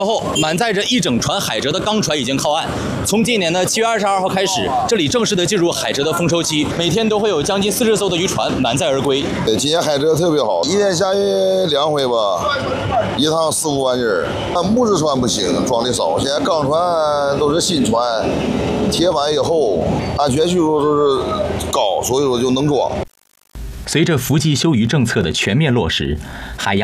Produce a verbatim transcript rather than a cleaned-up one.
后满载着一整船海蜇的钢船已经靠岸。从今年的七月二十二号开始，这里正式的进入海蜇的丰收期，每天都会有将近四十艘的渔船满载而归。 对，今年海蜇特别好，一年下去两回吧，一趟四五万斤儿。木质船不行，装的少，现在钢船都是新船，铁板也厚，安全系数都是高，所以说就能装。 随着伏季休渔政策的全面落实，海洋